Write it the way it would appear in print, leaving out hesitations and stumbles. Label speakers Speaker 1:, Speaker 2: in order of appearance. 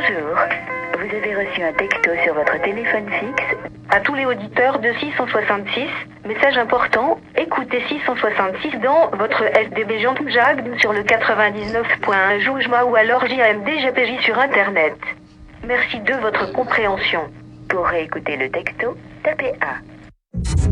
Speaker 1: Bonjour. Vous avez reçu un texto sur votre téléphone fixe. À tous les auditeurs de 666, message important, écoutez 666 dans votre SDB Jean Jacques sur le 99.1 Joujma ou alors JMD sur Internet. Merci de votre compréhension. Pour réécouter le texto, tapez 1.